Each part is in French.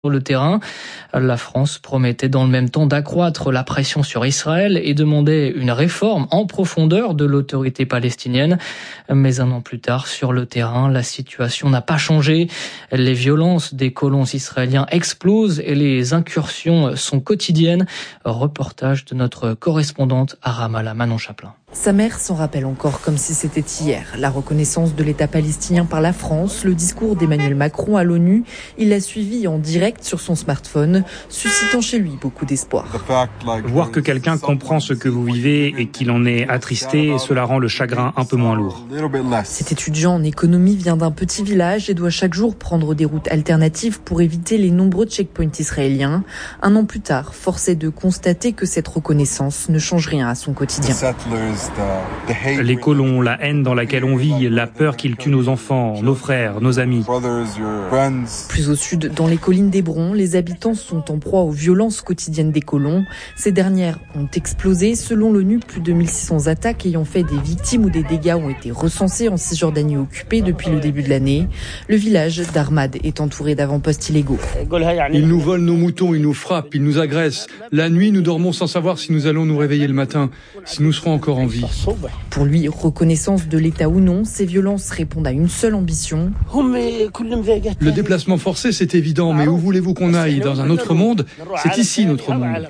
Sur le terrain, la France promettait dans le même temps d'accroître la pression sur Israël et demandait une réforme en profondeur de l'autorité palestinienne. Mais un an plus tard, sur le terrain, la situation n'a pas changé. Les violences des colons israéliens explosent et les incursions sont quotidiennes. Reportage de notre correspondante à Ramallah, Manon Chaplin. Sa mère s'en rappelle encore comme si c'était hier. La reconnaissance de l'État palestinien par la France, le discours d'Emmanuel Macron à l'ONU, il l'a suivi en direct sur son smartphone, suscitant chez lui beaucoup d'espoir. Voir que quelqu'un comprend ce que vous vivez et qu'il en est attristé, cela rend le chagrin un peu moins lourd. Cet étudiant en économie vient d'un petit village et doit chaque jour prendre des routes alternatives pour éviter les nombreux checkpoints israéliens. Un an plus tard, force est de constater que cette reconnaissance ne change rien à son quotidien. Les colons, la haine dans laquelle on vit, la peur qu'ils tuent nos enfants, nos frères, nos amis. Plus au sud, dans les collines d'Hébron, les habitants sont en proie aux violences quotidiennes des colons. Ces dernières ont explosé. Selon l'ONU, plus de 1600 attaques ayant fait des victimes ou des dégâts ont été recensés en Cisjordanie occupée depuis le début de l'année. Le village d'Armad est entouré d'avant-postes illégaux. Ils nous volent nos moutons, ils nous frappent, ils nous agressent. La nuit, nous dormons sans savoir si nous allons nous réveiller le matin, si nous serons encore en vie. Pour lui, reconnaissance de l'État ou non, ces violences répondent à une seule ambition. Le déplacement forcé, c'est évident, mais où voulez-vous qu'on aille? Dans un autre monde? C'est ici notre monde.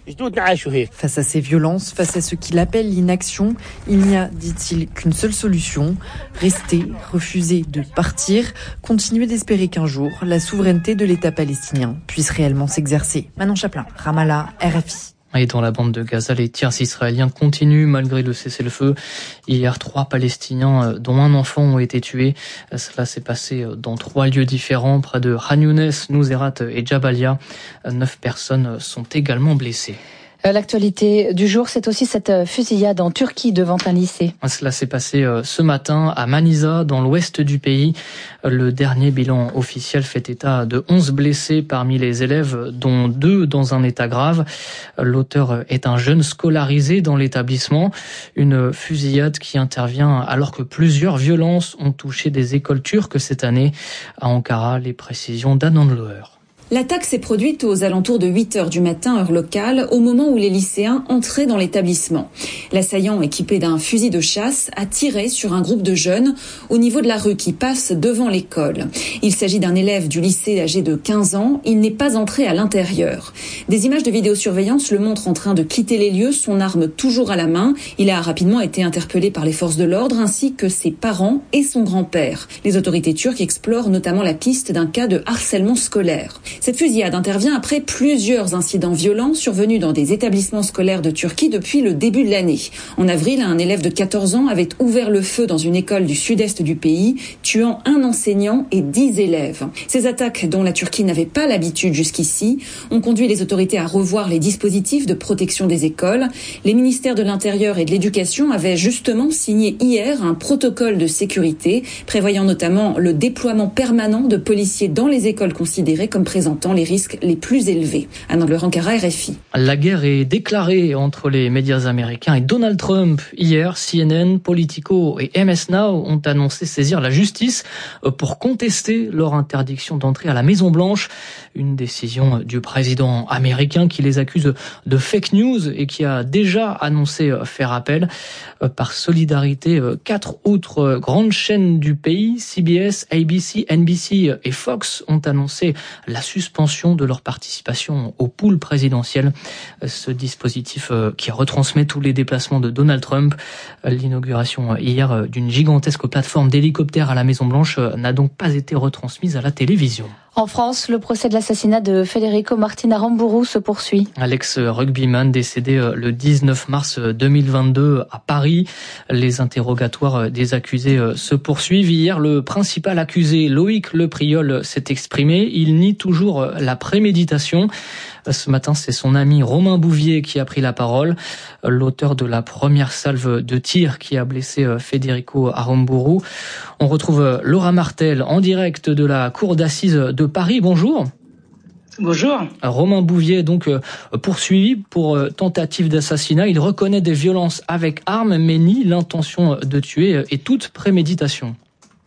Face à ces violences, face à ce qu'il appelle l'inaction, il n'y a, dit-il, qu'une seule solution. Rester, refuser de partir, continuer d'espérer qu'un jour, la souveraineté de l'État palestinien puisse réellement s'exercer. Manon Chaplin, Ramallah, RFI. Et dans la bande de Gaza, les tirs israéliens continuent malgré le cessez-le-feu. Hier, 3 Palestiniens, dont un enfant, ont été tués. Cela s'est passé dans 3 lieux différents, près de Khan Younes, Nouzerat et Jabalia. 9 personnes sont également blessées. L'actualité du jour, c'est aussi cette fusillade en Turquie devant un lycée. Cela s'est passé ce matin à Manisa, dans l'ouest du pays. Le dernier bilan officiel fait état de 11 blessés parmi les élèves, dont 2 dans un état grave. L'auteur est un jeune scolarisé dans l'établissement. Une fusillade qui intervient alors que plusieurs violences ont touché des écoles turques cette année. À Ankara, les précisions d'Anan Loher. L'attaque s'est produite aux alentours de 8h du matin, heure locale, au moment où les lycéens entraient dans l'établissement. L'assaillant, équipé d'un fusil de chasse, a tiré sur un groupe de jeunes au niveau de la rue qui passe devant l'école. Il s'agit d'un élève du lycée âgé de 15 ans. Il n'est pas entré à l'intérieur. Des images de vidéosurveillance le montrent en train de quitter les lieux, son arme toujours à la main. Il a rapidement été interpellé par les forces de l'ordre ainsi que ses parents et son grand-père. Les autorités turques explorent notamment la piste d'un cas de harcèlement scolaire. Cette fusillade intervient après plusieurs incidents violents survenus dans des établissements scolaires de Turquie depuis le début de l'année. En avril, un élève de 14 ans avait ouvert le feu dans une école du sud-est du pays, tuant un enseignant et 10 élèves. Ces attaques, dont la Turquie n'avait pas l'habitude jusqu'ici, ont conduit les autorités à revoir les dispositifs de protection des écoles. Les ministères de l'Intérieur et de l'Éducation avaient justement signé hier un protocole de sécurité, prévoyant notamment le déploiement permanent de policiers dans les écoles considérées comme présentant les risques les plus élevés. Anand Le Ankara, RFI. La guerre est déclarée entre les médias américains et Donald Trump. Hier, CNN, Politico et MS Now ont annoncé saisir la justice pour contester leur interdiction d'entrer à la Maison-Blanche. Une décision du président américain qui les accuse de fake news et qui a déjà annoncé faire appel. Par solidarité, 4 autres grandes chaînes du pays, CBS, ABC, NBC et Fox, ont annoncé la suspension de leur participation au pool présidentiel. Ce dispositif qui retransmet tous les déplacements de Donald Trump. L'inauguration hier d'une gigantesque plateforme d'hélicoptères à la Maison-Blanche n'a donc pas été retransmise à la télévision. En France, le procès de l'assassinat de Federico Martin Aramburu se poursuit. L'ex-rugbyman décédé le 19 mars 2022 à Paris. Les interrogatoires des accusés se poursuivent. Hier, le principal accusé, Loïc Lepriol, s'est exprimé. Il nie toujours la préméditation. Ce matin, c'est son ami Romain Bouvier qui a pris la parole. L'auteur de la première salve de tir qui a blessé Federico Aramburu. On retrouve Laura Martel en direct de la cour d'assises de Paris. Bonjour. Bonjour. Romain Bouvier, donc poursuivi pour tentative d'assassinat. Il reconnaît des violences avec arme, mais nie l'intention de tuer et toute préméditation.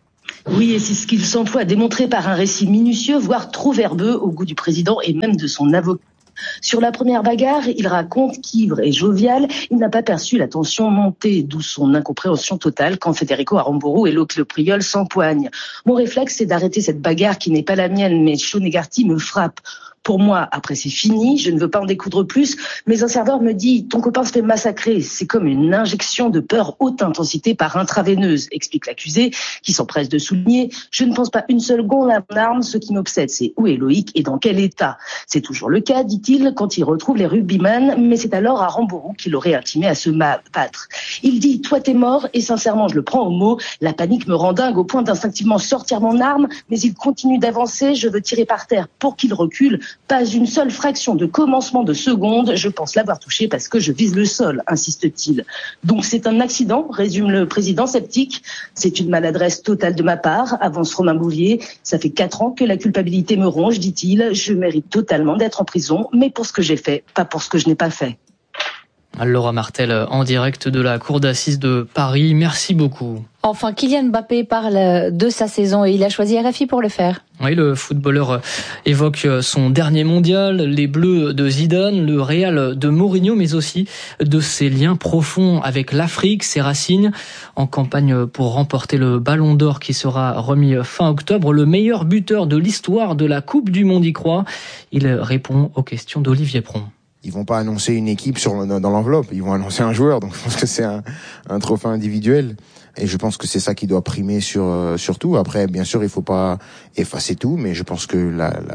Oui, et c'est ce qu'il s'emploie à démontrer par un récit minutieux, voire trop verbeux au goût du président et même de son avocat. Sur la première bagarre, il raconte qu'ivre et jovial, il n'a pas perçu la tension monter, d'où son incompréhension totale quand Federico Aramburu et l'autre le Priol s'empoignent. Mon réflexe, c'est d'arrêter cette bagarre qui n'est pas la mienne, mais Shonegarty me frappe. Pour moi, après c'est fini, je ne veux pas en découdre plus, mais un serveur me dit « ton copain se fait massacrer ». C'est comme une injection de peur haute intensité par intraveineuse, explique l'accusé, qui s'empresse de souligner « je ne pense pas une seule seconde à mon arme, ce qui m'obsède, c'est où est Loïc et dans quel état ?» C'est toujours le cas, dit-il, quand il retrouve les rugbyman, mais c'est alors Aramburu qui l'aurait intimé à se battre. Il dit « toi t'es mort » et sincèrement je le prends au mot, la panique me rend dingue au point d'instinctivement sortir mon arme, mais il continue d'avancer, je veux tirer par terre pour qu'il recule. Pas une seule fraction de commencement de seconde, je pense l'avoir touché parce que je vise le sol, insiste-t-il. Donc c'est un accident, résume le président sceptique. C'est une maladresse totale de ma part, avance Romain Bouvier. Ça fait 4 ans que la culpabilité me ronge, dit-il. Je mérite totalement d'être en prison, mais pour ce que j'ai fait, pas pour ce que je n'ai pas fait. Laura Martel en direct de la cour d'assises de Paris. Merci beaucoup. Enfin, Kylian Mbappé parle de sa saison et il a choisi RFI pour le faire. Oui, le footballeur évoque son dernier mondial, les Bleus de Zidane, le Real de Mourinho, mais aussi de ses liens profonds avec l'Afrique, ses racines. En campagne pour remporter le Ballon d'Or qui sera remis fin octobre, le meilleur buteur de l'histoire de la Coupe du Monde y croit. Il répond aux questions d'Olivier Pron. Ils vont pas annoncer une équipe dans l'enveloppe, ils vont annoncer un joueur. Donc je pense que c'est un trophée individuel. Et je pense que c'est ça qui doit primer sur tout. Après, bien sûr, il faut pas effacer tout, mais je pense que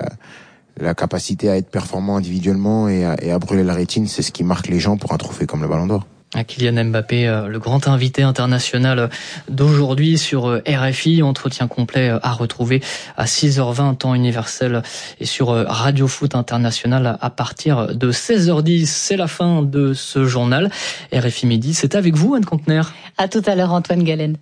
la capacité à être performant individuellement et à brûler la rétine, c'est ce qui marque les gens pour un trophée comme le Ballon d'Or. Kylian Mbappé, le grand invité international d'aujourd'hui sur RFI. Entretien complet à retrouver à 6h20 temps universel et sur Radio Foot International à partir de 16h10. C'est la fin de ce journal. RFI Midi, c'est avec vous, Anne Contener. À tout à l'heure, Antoine Galen.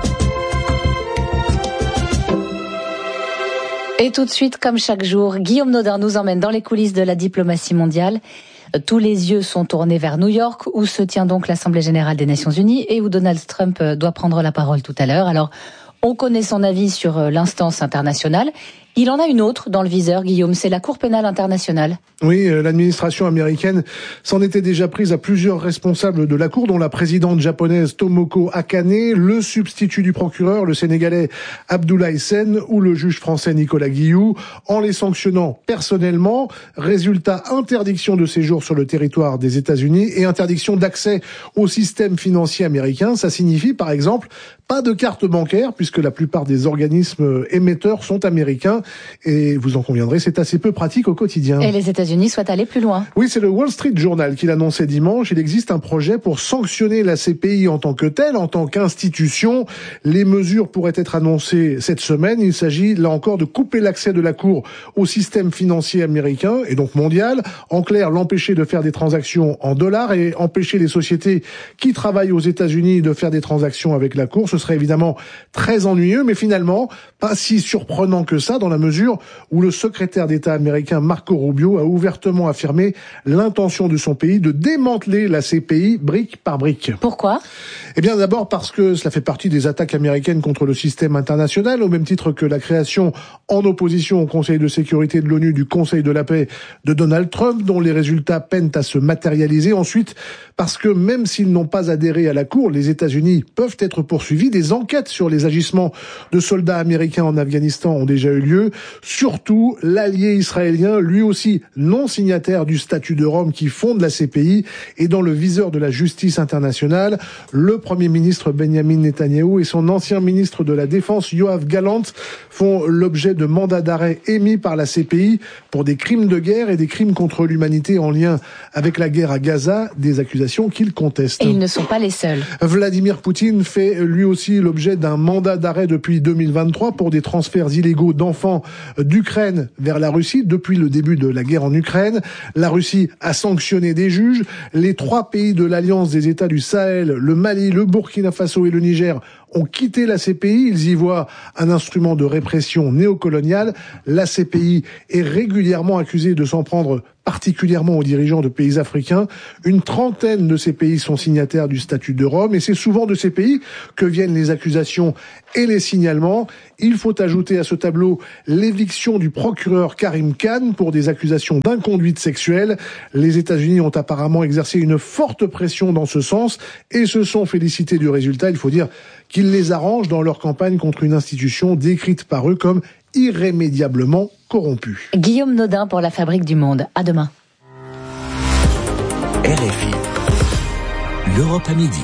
Et tout de suite, comme chaque jour, Guillaume Nodin nous emmène dans les coulisses de la diplomatie mondiale. Tous les yeux sont tournés vers New York, où se tient donc l'Assemblée générale des Nations Unies et où Donald Trump doit prendre la parole tout à l'heure. Alors, on connaît son avis sur l'instance internationale. Il en a une autre dans le viseur, Guillaume, c'est la Cour pénale internationale. Oui, l'administration américaine s'en était déjà prise à plusieurs responsables de la Cour, dont la présidente japonaise Tomoko Akane, le substitut du procureur, le Sénégalais Abdoulaye Sène, ou le juge français Nicolas Guillou, en les sanctionnant personnellement. Résultat, interdiction de séjour sur le territoire des États-Unis et interdiction d'accès au système financier américain. Ça signifie, par exemple, pas de carte bancaire, puisque la plupart des organismes émetteurs sont américains. Et vous en conviendrez, c'est assez peu pratique au quotidien. Et les États-Unis souhaitent aller plus loin. Oui, c'est le Wall Street Journal qui l'annonçait dimanche. Il existe un projet pour sanctionner la CPI en tant que telle, en tant qu'institution. Les mesures pourraient être annoncées cette semaine. Il s'agit, là encore, de couper l'accès de la Cour au système financier américain, et donc mondial. En clair, l'empêcher de faire des transactions en dollars et empêcher les sociétés qui travaillent aux États-Unis de faire des transactions avec la Cour. Ce serait évidemment très ennuyeux, mais finalement, pas si surprenant que ça, dans la mesure où le secrétaire d'État américain Marco Rubio a ouvertement affirmé l'intention de son pays de démanteler la CPI brique par brique. Pourquoi ? Eh bien, d'abord parce que cela fait partie des attaques américaines contre le système international, au même titre que la création en opposition au Conseil de sécurité de l'ONU du Conseil de la paix de Donald Trump, dont les résultats peinent à se matérialiser. Ensuite, parce que même s'ils n'ont pas adhéré à la Cour, les États-Unis peuvent être poursuivis. Des enquêtes sur les agissements de soldats américains en Afghanistan ont déjà eu lieu. Surtout, l'allié israélien, lui aussi non signataire du statut de Rome qui fonde la CPI, est dans le viseur de la justice internationale. Le Premier ministre Benjamin Netanyahou et son ancien ministre de la Défense Yoav Gallant font l'objet de mandats d'arrêt émis par la CPI pour des crimes de guerre et des crimes contre l'humanité en lien avec la guerre à Gaza, des accusations qu'ils contestent. Et ils ne sont pas les seuls. Vladimir Poutine fait lui aussi l'objet d'un mandat d'arrêt depuis 2023 pour des transferts illégaux d'enfants d'Ukraine vers la Russie depuis le début de la guerre en Ukraine. La Russie a sanctionné des juges. Les 3 pays de l'Alliance des États du Sahel, le Mali, le Burkina Faso et le Niger ont quitté la CPI. Ils y voient un instrument de répression néocoloniale. La CPI est régulièrement accusée de s'en prendre particulièrement aux dirigeants de pays africains. Une trentaine de ces pays sont signataires du statut de Rome et c'est souvent de ces pays que viennent les accusations et les signalements. Il faut ajouter à ce tableau l'éviction du procureur Karim Khan pour des accusations d'inconduite sexuelle. Les États-Unis ont apparemment exercé une forte pression dans ce sens et se sont félicités du résultat. Il faut dire qu'ils les arrangent dans leur campagne contre une institution décrite par eux comme irrémédiablement corrompue. Guillaume Nodin pour la Fabrique du Monde. À demain. RFI. L'Europe à midi.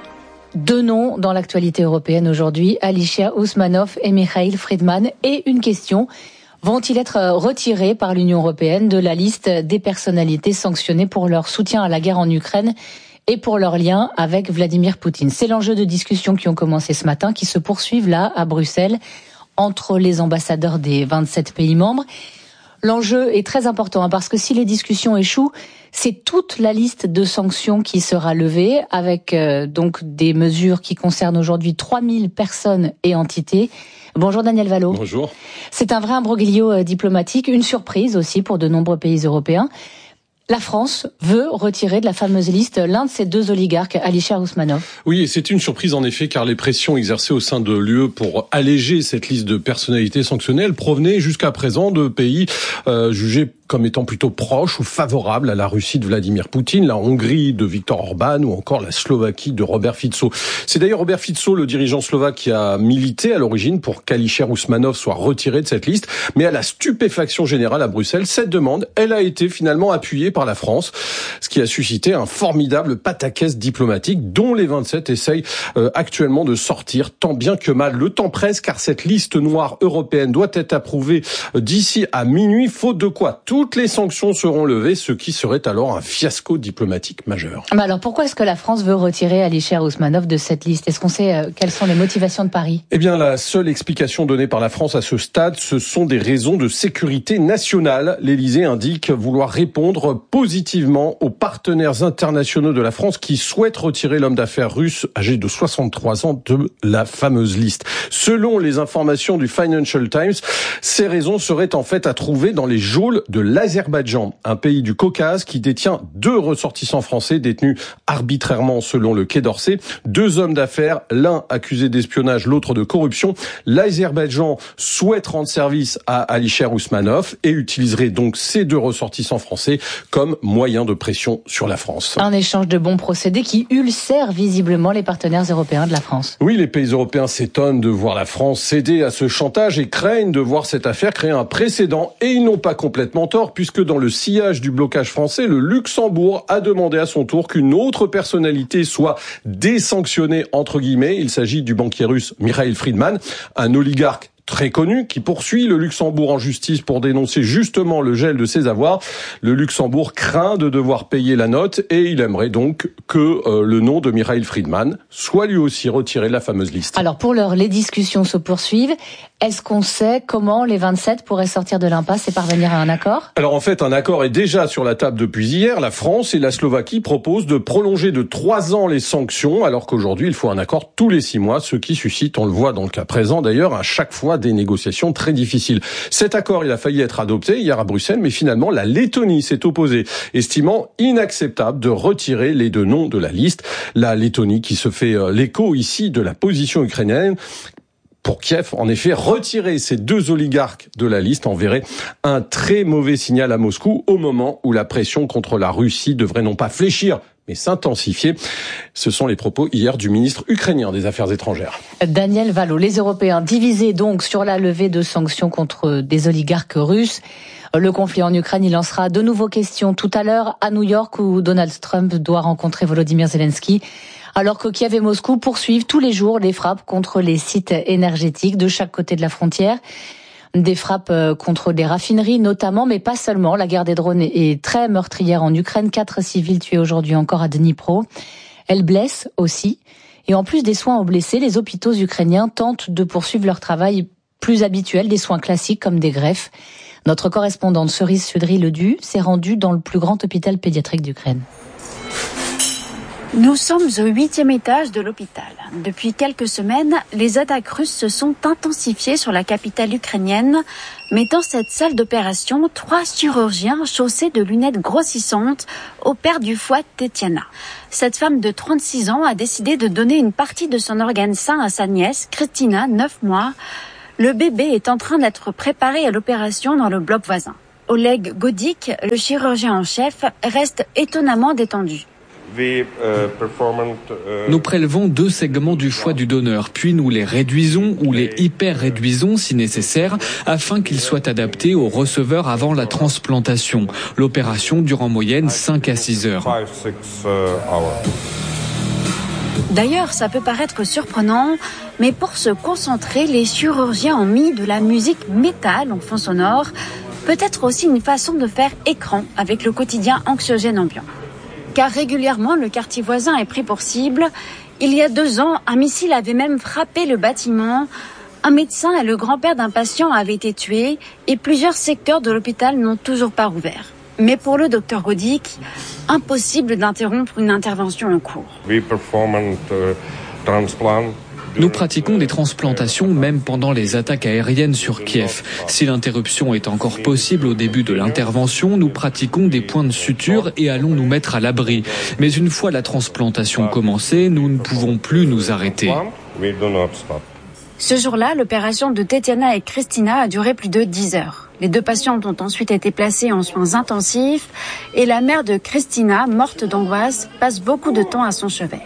Deux noms dans l'actualité européenne aujourd'hui, Alisher Ousmanov et Mikhail Friedman. Et une question, vont-ils être retirés par l'Union européenne de la liste des personnalités sanctionnées pour leur soutien à la guerre en Ukraine et pour leur lien avec Vladimir Poutine? C'est l'enjeu de discussions qui ont commencé ce matin, qui se poursuivent là, à Bruxelles, entre les ambassadeurs des 27 pays membres. L'enjeu est très important parce que si les discussions échouent, c'est toute la liste de sanctions qui sera levée avec donc des mesures qui concernent aujourd'hui 3000 personnes et entités. Bonjour Daniel Vallot. Bonjour. C'est un vrai imbroglio diplomatique, une surprise aussi pour de nombreux pays européens. La France veut retirer de la fameuse liste l'un de ces deux oligarques, Alisher Ousmanov. Oui, et c'est une surprise en effet, car les pressions exercées au sein de l'UE pour alléger cette liste de personnalités sanctionnées provenaient jusqu'à présent de pays jugés comme étant plutôt proches ou favorables à la Russie de Vladimir Poutine, la Hongrie de Viktor Orban ou encore la Slovaquie de Robert Fico. C'est d'ailleurs Robert Fico, le dirigeant slovaque, qui a milité à l'origine pour qu'Alisher Ousmanov soit retiré de cette liste. Mais à la stupéfaction générale à Bruxelles, cette demande, elle a été finalement appuyée par la France, ce qui a suscité un formidable pataquès diplomatique dont les 27 essayent actuellement de sortir tant bien que mal. Le temps presse car cette liste noire européenne doit être approuvée d'ici à minuit, faute de quoi toutes les sanctions seront levées, ce qui serait alors un fiasco diplomatique majeur. Mais alors pourquoi est-ce que la France veut retirer Alisher Ousmanov de cette liste? Est-ce qu'on sait quelles sont les motivations de Paris? Eh bien, la seule explication donnée par la France à ce stade, ce sont des raisons de sécurité nationale. L'Élysée indique vouloir répondre positivement aux partenaires internationaux de la France qui souhaitent retirer l'homme d'affaires russe âgé de 63 ans de la fameuse liste. Selon les informations du Financial Times, ces raisons seraient en fait à trouver dans les geôles de l'Azerbaïdjan, un pays du Caucase qui détient 2 ressortissants français détenus arbitrairement selon le Quai d'Orsay. 2 hommes d'affaires, l'un accusé d'espionnage, l'autre de corruption. L'Azerbaïdjan souhaite rendre service à Alisher Ousmanov et utiliserait donc ces 2 ressortissants français comme moyen de pression sur la France. Un échange de bons procédés qui ulcère visiblement les partenaires européens de la France. Oui, les pays européens s'étonnent de voir la France céder à ce chantage et craignent de voir cette affaire créer un précédent. Et ils n'ont pas complètement tort, puisque dans le sillage du blocage français, le Luxembourg a demandé à son tour qu'une autre personnalité soit désanctionnée, entre guillemets. Il s'agit du banquier russe Mikhail Friedman, un oligarque très connu, qui poursuit le Luxembourg en justice pour dénoncer justement le gel de ses avoirs. Le Luxembourg craint de devoir payer la note et il aimerait donc que le nom de Mikhail Friedman soit lui aussi retiré de la fameuse liste. Alors pour l'heure, les discussions se poursuivent. Est-ce qu'on sait comment les 27 pourraient sortir de l'impasse et parvenir à un accord? Alors en fait, un accord est déjà sur la table depuis hier. La France et la Slovaquie proposent de prolonger de 3 ans les sanctions, alors qu'aujourd'hui, il faut un accord tous les 6 mois, ce qui suscite, on le voit dans le cas présent d'ailleurs, à chaque fois des négociations très difficiles. Cet accord, il a failli être adopté hier à Bruxelles, mais finalement, la Lettonie s'est opposée, estimant inacceptable de retirer les 2 noms de la liste. La Lettonie qui se fait l'écho ici de la position ukrainienne. Pour Kiev, en effet, retirer ces 2 oligarques de la liste enverrait un très mauvais signal à Moscou au moment où la pression contre la Russie devrait non pas fléchir, mais s'intensifier. Ce sont les propos hier du ministre ukrainien des Affaires étrangères. Daniel Vallot, les Européens divisés donc sur la levée de sanctions contre des oligarques russes. Le conflit en Ukraine, il lancera de nouveaux questions tout à l'heure à New York où Donald Trump doit rencontrer Volodymyr Zelensky. Alors que Kiev et Moscou poursuivent tous les jours les frappes contre les sites énergétiques de chaque côté de la frontière. Des frappes contre des raffineries notamment, mais pas seulement. La guerre des drones est très meurtrière en Ukraine. 4 civils tués aujourd'hui encore à Dnipro. Elle blesse aussi. Et en plus des soins aux blessés, les hôpitaux ukrainiens tentent de poursuivre leur travail plus habituel, des soins classiques comme des greffes. Notre correspondante Cerise Sudry-Ledu s'est rendue dans le plus grand hôpital pédiatrique d'Ukraine. Nous sommes au 8e étage de l'hôpital. Depuis quelques semaines, les attaques russes se sont intensifiées sur la capitale ukrainienne, mais dans cette salle d'opération, 3 chirurgiens chaussés de lunettes grossissantes opèrent du foie Tetiana. Cette femme de 36 ans a décidé de donner une partie de son organe sain à sa nièce, Kristina, 9 mois. Le bébé est en train d'être préparé à l'opération dans le bloc voisin. Oleg Godik, le chirurgien en chef, reste étonnamment détendu. Nous prélevons 2 segments du foie du donneur, puis nous les réduisons ou les hyper-réduisons si nécessaire, afin qu'ils soient adaptés au receveur avant la transplantation. L'opération dure en moyenne 5 à 6 heures. D'ailleurs, ça peut paraître surprenant, mais pour se concentrer, les chirurgiens ont mis de la musique métal en fond sonore, peut-être aussi une façon de faire écran avec le quotidien anxiogène ambiant. Car régulièrement, le quartier voisin est pris pour cible. Il y a 2 ans, un missile avait même frappé le bâtiment. Un médecin et le grand-père d'un patient avaient été tués et plusieurs secteurs de l'hôpital n'ont toujours pas rouvert. Mais pour le docteur Godik, impossible d'interrompre une intervention en cours. Nous pratiquons des transplantations même pendant les attaques aériennes sur Kiev. Si l'interruption est encore possible au début de l'intervention, nous pratiquons des points de suture et allons nous mettre à l'abri. Mais une fois la transplantation commencée, nous ne pouvons plus nous arrêter. Ce jour-là, l'opération de Tetiana et Kristina a duré plus de 10 heures. Les 2 patientes ont ensuite été placées en soins intensifs et la mère de Kristina, morte d'angoisse, passe beaucoup de temps à son chevet.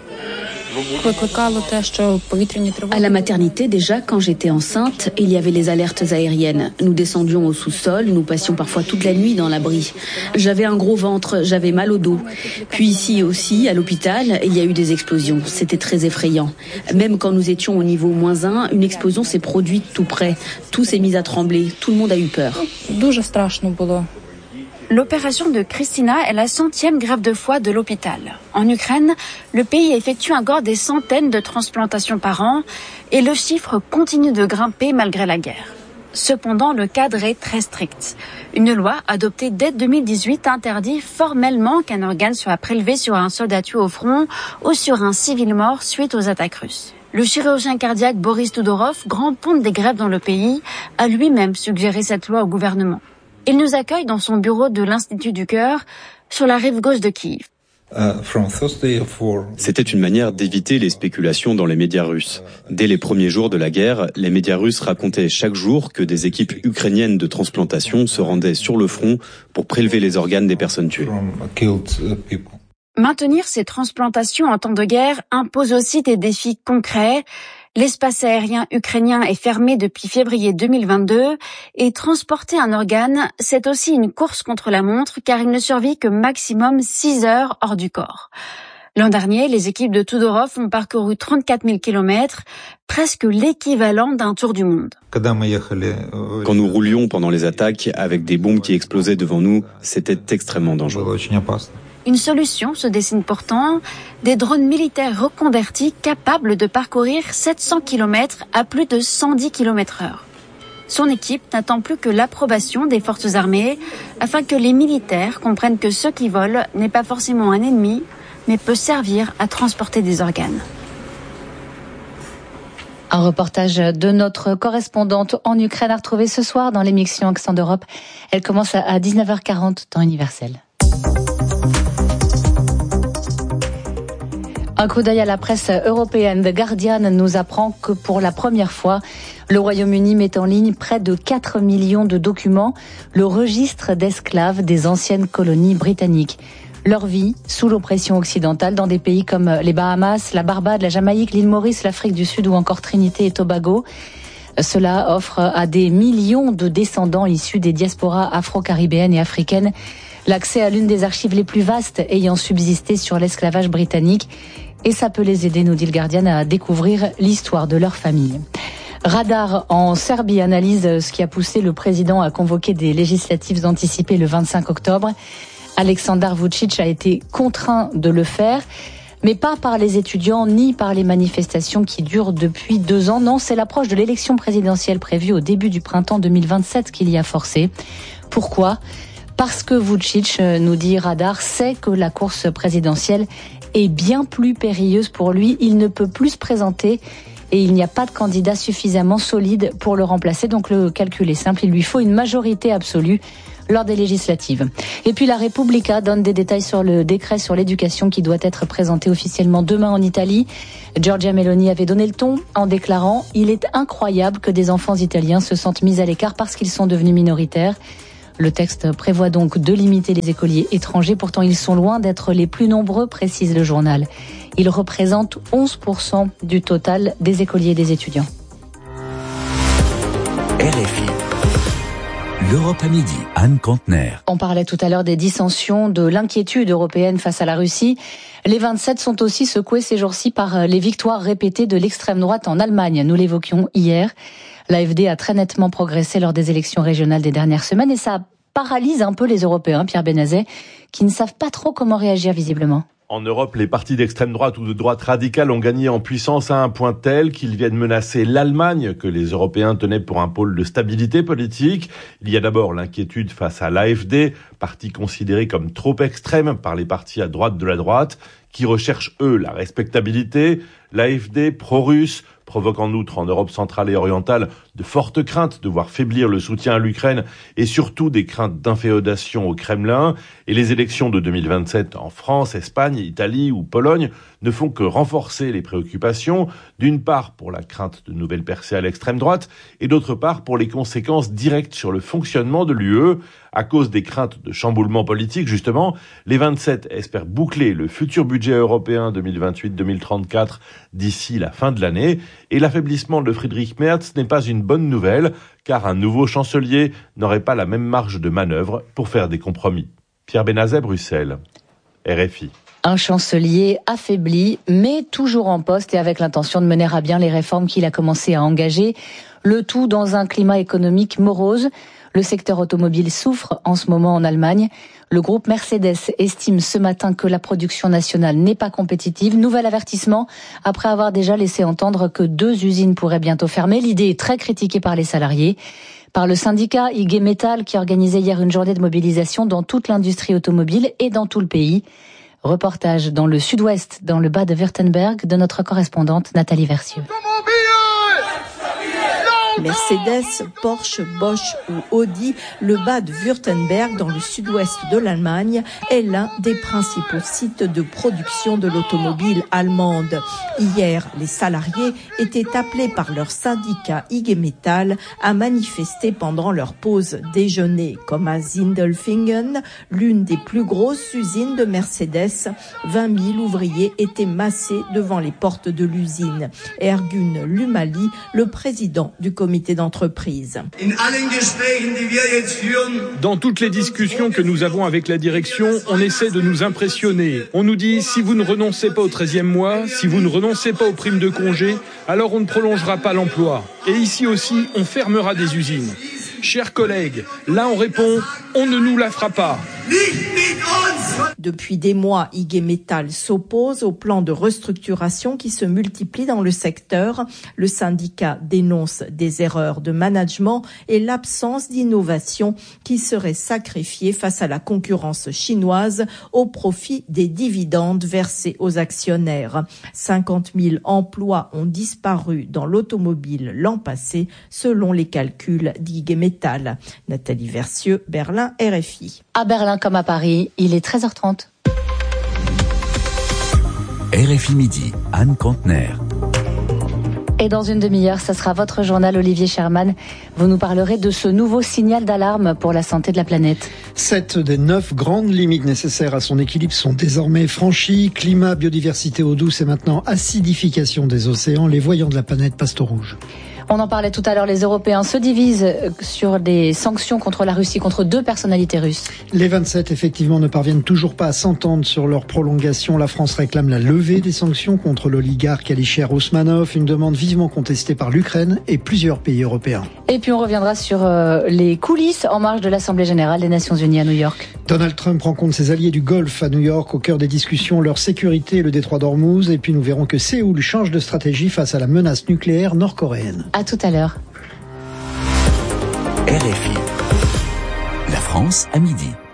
À la maternité, déjà, quand j'étais enceinte, il y avait les alertes aériennes. Nous descendions au sous-sol, nous passions parfois toute la nuit dans l'abri. J'avais un gros ventre, j'avais mal au dos. Puis ici aussi, à l'hôpital, il y a eu des explosions. C'était très effrayant. Même quand nous étions au niveau -1, une explosion s'est produite tout près. Tout s'est mis à trembler. Tout le monde a eu peur. L'opération de Kristina est la 100e greffe de foie de l'hôpital. En Ukraine, le pays effectue encore des centaines de transplantations par an et le chiffre continue de grimper malgré la guerre. Cependant, le cadre est très strict. Une loi adoptée dès 2018 interdit formellement qu'un organe soit prélevé sur un soldat tué au front ou sur un civil mort suite aux attaques russes. Le chirurgien cardiaque Boris Tudorov, grand ponte des greffes dans le pays, a lui-même suggéré cette loi au gouvernement. Il nous accueille dans son bureau de l'Institut du Cœur, sur la rive gauche de Kiev. C'était une manière d'éviter les spéculations dans les médias russes. Dès les premiers jours de la guerre, les médias russes racontaient chaque jour que des équipes ukrainiennes de transplantation se rendaient sur le front pour prélever les organes des personnes tuées. Maintenir ces transplantations en temps de guerre impose aussi des défis concrets. L'espace aérien ukrainien est fermé depuis février 2022 et transporter un organe, c'est aussi une course contre la montre car il ne survit que maximum 6 heures hors du corps. L'an dernier, les équipes de Tudorov ont parcouru 34 000 kilomètres, presque l'équivalent d'un tour du monde. Quand nous roulions pendant les attaques avec des bombes qui explosaient devant nous, c'était extrêmement dangereux. Une solution se dessine pourtant, des drones militaires reconvertis capables de parcourir 700 km à plus de 110 km/h. Son équipe n'attend plus que l'approbation des forces armées afin que les militaires comprennent que ce qui vole n'est pas forcément un ennemi, mais peut servir à transporter des organes. Un reportage de notre correspondante en Ukraine à retrouver ce soir dans l'émission Accent d'Europe. Elle commence à 19h40 temps universel. Un coup d'œil à la presse européenne. The Guardian nous apprend que pour la première fois, le Royaume-Uni met en ligne près de 4 millions de documents, le registre d'esclaves des anciennes colonies britanniques. Leur vie sous l'oppression occidentale dans des pays comme les Bahamas, la Barbade, la Jamaïque, l'île Maurice, l'Afrique du Sud ou encore Trinité et Tobago. Cela offre à des millions de descendants issus des diasporas afro-caribéennes et africaines l'accès à l'une des archives les plus vastes ayant subsisté sur l'esclavage britannique. Et ça peut les aider, nous dit le Guardian, à découvrir l'histoire de leur famille. Radar en Serbie analyse ce qui a poussé le président à convoquer des législatives anticipées le 25 octobre. Aleksandar Vučić a été contraint de le faire, mais pas par les étudiants ni par les manifestations qui durent depuis 2 ans. Non, c'est l'approche de l'élection présidentielle prévue au début du printemps 2027 qui l'y a forcé. Pourquoi ? Parce que Vučić, nous dit Radar, sait que la course présidentielle est bien plus périlleuse pour lui. Il ne peut plus se présenter et il n'y a pas de candidat suffisamment solide pour le remplacer. Donc le calcul est simple, il lui faut une majorité absolue lors des législatives. Et puis la Repubblica donne des détails sur le décret sur l'éducation qui doit être présenté officiellement demain en Italie. Giorgia Meloni avait donné le ton en déclarant « Il est incroyable que des enfants italiens se sentent mis à l'écart parce qu'ils sont devenus minoritaires ». Le texte prévoit donc de limiter les écoliers étrangers. Pourtant, ils sont loin d'être les plus nombreux, précise le journal. Ils représentent 11% du total des écoliers et des étudiants. RFI. L'Europe à midi, Anne Kantner. On parlait tout à l'heure des dissensions, de l'inquiétude européenne face à la Russie. Les 27 sont aussi secoués ces jours-ci par les victoires répétées de l'extrême droite en Allemagne. Nous l'évoquions hier. L'AfD a très nettement progressé lors des élections régionales des dernières semaines et ça paralyse un peu les Européens, Pierre Benazet, qui ne savent pas trop comment réagir visiblement. En Europe, les partis d'extrême droite ou de droite radicale ont gagné en puissance à un point tel qu'ils viennent menacer l'Allemagne, que les Européens tenaient pour un pôle de stabilité politique. Il y a d'abord l'inquiétude face à l'AfD, parti considéré comme trop extrême par les partis à droite de la droite, qui recherchent, eux, la respectabilité. L'AfD, pro-russe, provoque en outre en Europe centrale et orientale de fortes craintes de voir faiblir le soutien à l'Ukraine et surtout des craintes d'inféodation au Kremlin. Et les élections de 2027 en France, Espagne, Italie ou Pologne ne font que renforcer les préoccupations, d'une part pour la crainte de nouvelles percées à l'extrême droite et d'autre part pour les conséquences directes sur le fonctionnement de l'UE. À cause des craintes de chamboulement politique, justement, les 27 espèrent boucler le futur budget européen 2028-2034 d'ici la fin de l'année. Et l'affaiblissement de Friedrich Merz n'est pas une bonne nouvelle, car un nouveau chancelier n'aurait pas la même marge de manœuvre pour faire des compromis. Pierre Benazet, Bruxelles, RFI. Un chancelier affaibli, mais toujours en poste et avec l'intention de mener à bien les réformes qu'il a commencé à engager. Le tout dans un climat économique morose. Le secteur automobile souffre en ce moment en Allemagne. Le groupe Mercedes estime ce matin que la production nationale n'est pas compétitive. Nouvel avertissement après avoir déjà laissé entendre que 2 usines pourraient bientôt fermer. L'idée est très critiquée par les salariés. Par le syndicat IG Metall qui organisait hier une journée de mobilisation dans toute l'industrie automobile et dans tout le pays. Reportage dans le sud-ouest, dans le Bade-Württemberg, de notre correspondante Nathalie Versieux. Mercedes, Porsche, Bosch ou Audi, le Bade-Württemberg, dans le sud-ouest de l'Allemagne, est l'un des principaux sites de production de l'automobile allemande. Hier, les salariés étaient appelés par leur syndicat IG Metall à manifester pendant leur pause déjeuner, comme à Sindelfingen, l'une des plus grosses usines de Mercedes. 20 000 ouvriers étaient massés devant les portes de l'usine. Ergun Lumali, le président du comité d'entreprise. Dans toutes les discussions que nous avons avec la direction, on essaie de nous impressionner. On nous dit, si vous ne renoncez pas au 13e mois, si vous ne renoncez pas aux primes de congé, alors on ne prolongera pas l'emploi. Et ici aussi, on fermera des usines. Chers collègues, là on répond, on ne nous la fera pas. Depuis des mois, IG Metall s'oppose au plan de restructuration qui se multiplie dans le secteur. Le syndicat dénonce des erreurs de management et l'absence d'innovation qui serait sacrifiée face à la concurrence chinoise au profit des dividendes versés aux actionnaires. 50 000 emplois ont disparu dans l'automobile l'an passé, selon les calculs d'IG Metall. Nathalie Versieux, Berlin, RFI. À Berlin comme à Paris, il est 13h30. RFI Midi, Anne Kantner. Et dans une demi-heure, ça sera votre journal Olivier Sherman. Vous nous parlerez de ce nouveau signal d'alarme pour la santé de la planète. 7 des 9 grandes limites nécessaires à son équilibre sont désormais franchies. Climat, biodiversité, eau douce et maintenant acidification des océans. Les voyants de la planète passent au rouge. On en parlait tout à l'heure, les Européens se divisent sur des sanctions contre la Russie, contre 2 personnalités russes. Les 27, effectivement, ne parviennent toujours pas à s'entendre sur leur prolongation. La France réclame la levée des sanctions contre l'oligarque Alisher Ousmanov, une demande vivement contestée par l'Ukraine et plusieurs pays européens. Et puis on reviendra sur les coulisses en marge de l'Assemblée générale des Nations unies à New York. Donald Trump rencontre ses alliés du Golfe à New York, au cœur des discussions, leur sécurité et le détroit d'Ormuz. Et puis nous verrons que Séoul change de stratégie face à la menace nucléaire nord-coréenne. À tout à l'heure. RFI. La France à midi.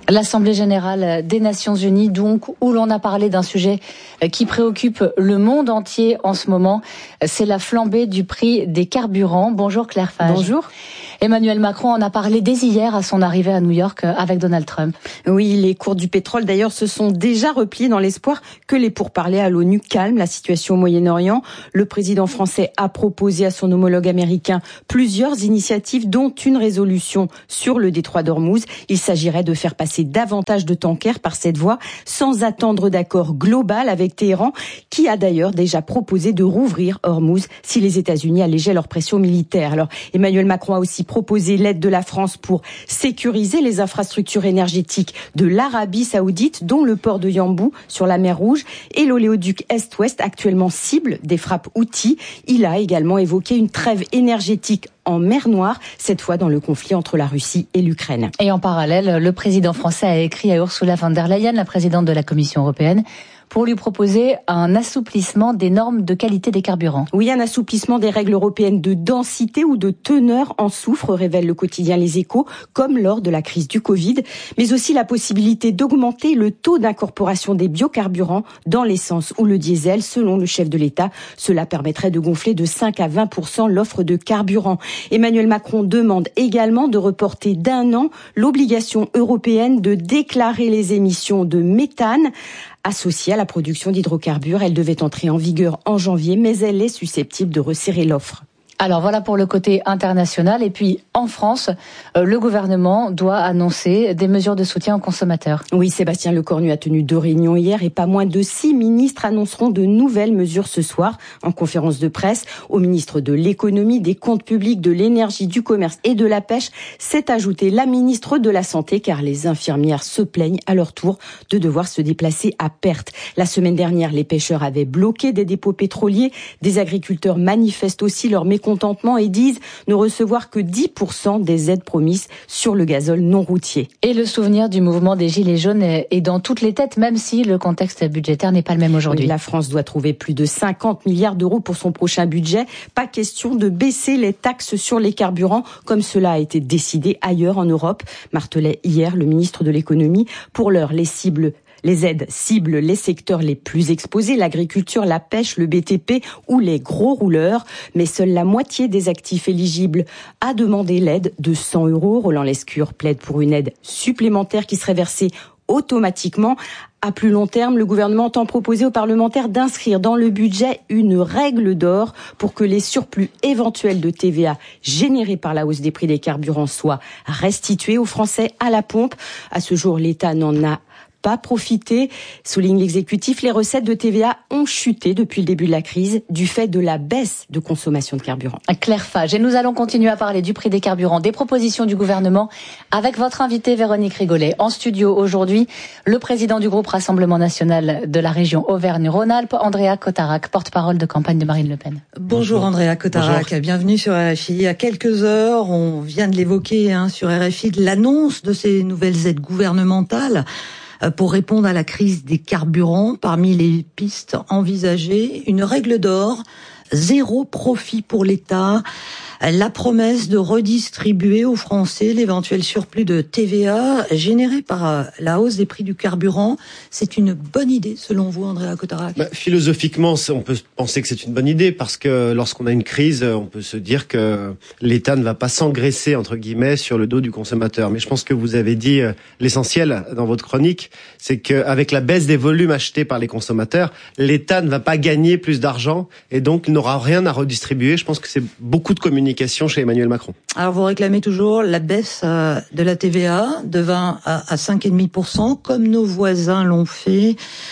L'Assemblée générale des Nations Unies, donc, où l'on a parlé d'un sujet qui préoccupe le monde entier en ce moment, c'est la flambée du prix des carburants. Bonjour Claire Fage. Bonjour. Emmanuel Macron en a parlé dès hier à son arrivée à New York avec Donald Trump. Oui, les cours du pétrole d'ailleurs se sont déjà repliés dans l'espoir que les pourparlers à l'ONU calment la situation au Moyen-Orient. Le président français a proposé à son homologue américain plusieurs initiatives, dont une résolution sur le détroit d'Ormuz. Il s'agirait de faire passer davantage de tankers par cette voie sans attendre d'accord global avec Téhéran, qui a d'ailleurs déjà proposé de rouvrir Ormuz si les États-Unis allégeaient leur pression militaire. Alors Emmanuel Macron a aussi proposé l'aide de la France pour sécuriser les infrastructures énergétiques de l'Arabie Saoudite, dont le port de Yanbu sur la mer Rouge et l'oléoduc Est-Ouest, actuellement cible des frappes Houthis. Il a également évoqué une trêve énergétique en mer Noire, cette fois dans le conflit entre la Russie et l'Ukraine. Et en parallèle, le président français a écrit à Ursula von der Leyen, la présidente de la Commission européenne, pour lui proposer un assouplissement des normes de qualité des carburants. Oui, un assouplissement des règles européennes de densité ou de teneur en soufre, révèle le quotidien Les Échos, comme lors de la crise du Covid, mais aussi la possibilité d'augmenter le taux d'incorporation des biocarburants dans l'essence ou le diesel, selon le chef de l'État. Cela permettrait de gonfler de 5 à 20% l'offre de carburant. Emmanuel Macron demande également de reporter d'1 an l'obligation européenne de déclarer les émissions de méthane associée à la production d'hydrocarbures. Elle devait entrer en vigueur en janvier, mais elle est susceptible de resserrer l'offre. Alors voilà pour le côté international. Et puis en France, le gouvernement doit annoncer des mesures de soutien aux consommateurs. Oui, Sébastien Lecornu a tenu 2 réunions hier et pas moins de 6 ministres annonceront de nouvelles mesures ce soir en conférence de presse. Au ministre de l'économie, des comptes publics, de l'énergie, du commerce et de la pêche s'est ajoutée la ministre de la santé, car les infirmières se plaignent à leur tour de devoir se déplacer à perte. La semaine dernière, les pêcheurs avaient bloqué des dépôts pétroliers. Des agriculteurs manifestent aussi leur mécontentement et disent ne recevoir que 10% des aides promises sur le gazole non routier. Et le souvenir du mouvement des Gilets jaunes est dans toutes les têtes, même si le contexte budgétaire n'est pas le même aujourd'hui. Oui, la France doit trouver plus de 50 milliards d'euros pour son prochain budget. Pas question de baisser les taxes sur les carburants, comme cela a été décidé ailleurs en Europe, martelait hier le ministre de l'économie. Pour l'heure, les aides ciblent les secteurs les plus exposés, l'agriculture, la pêche, le BTP ou les gros rouleurs. Mais seule la moitié des actifs éligibles a demandé l'aide de 100 €. Roland Lescure plaide pour une aide supplémentaire qui serait versée automatiquement. À plus long terme, le gouvernement entend proposer aux parlementaires d'inscrire dans le budget une règle d'or pour que les surplus éventuels de TVA générés par la hausse des prix des carburants soient restitués aux Français à la pompe. À ce jour, l'État n'en a pas profité, souligne l'exécutif. Les recettes de TVA ont chuté depuis le début de la crise du fait de la baisse de consommation de carburant. Claire Fage, et nous allons continuer à parler du prix des carburants, des propositions du gouvernement avec votre invitée Véronique Rigolet. En studio aujourd'hui, le président du groupe Rassemblement National de la région Auvergne-Rhône-Alpes, Andrea Cotarac, porte-parole de campagne de Marine Le Pen. Bonjour Andrea Cotarac, bienvenue sur RFI. Il y a quelques heures, on vient de l'évoquer sur RFI, de l'annonce de ces nouvelles aides gouvernementales pour répondre à la crise des carburants. Parmi les pistes envisagées, une règle d'or, 0 profit pour l'État, la promesse de redistribuer aux Français l'éventuel surplus de TVA généré par la hausse des prix du carburant. C'est une bonne idée selon vous, Andrea Cotarac? Philosophiquement, on peut penser que c'est une bonne idée parce que lorsqu'on a une crise, on peut se dire que l'État ne va pas s'engraisser entre guillemets sur le dos du consommateur. Mais je pense que vous avez dit l'essentiel dans votre chronique, c'est qu'avec la baisse des volumes achetés par les consommateurs, l'État ne va pas gagner plus d'argent et donc n'aura rien à redistribuer. Je pense que c'est beaucoup de communication chez Emmanuel Macron. Alors vous réclamez toujours la baisse de la TVA de 20 à 5,5%, comme nos voisins l'ont fait.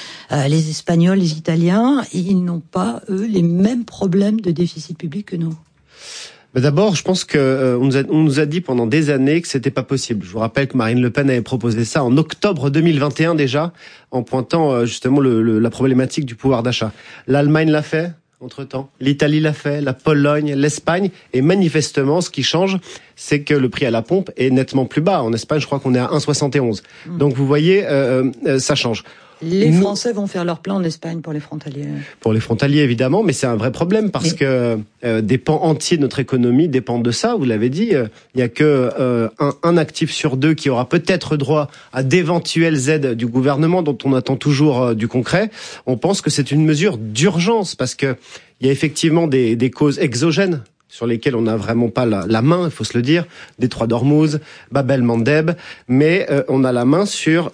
Les Espagnols, les Italiens, ils n'ont pas, eux, les mêmes problèmes de déficit public que nous. D'abord, je pense que on nous a dit pendant des années que c'était pas possible. Je vous rappelle que Marine Le Pen avait proposé ça en octobre 2021 déjà, en pointant justement la problématique du pouvoir d'achat. L'Allemagne l'a fait entre-temps, l'Italie l'a fait, la Pologne, l'Espagne, et manifestement, ce qui change, c'est que le prix à la pompe est nettement plus bas. En Espagne, je crois qu'on est à 1,71. Donc vous voyez, ça change. Les Français vont faire leur plein en Espagne pour les frontaliers. Pour les frontaliers, évidemment, mais c'est un vrai problème parce que des pans entiers de notre économie dépendent de ça. Vous l'avez dit, il y a que un actif sur deux qui aura peut-être droit à d'éventuelles aides du gouvernement dont on attend toujours du concret. On pense que c'est une mesure d'urgence parce que il y a effectivement des causes exogènes sur lesquels on n'a vraiment pas la main, il faut se le dire, Détroit d'Ormuz, Bab el-Mandeb, mais on a la main sur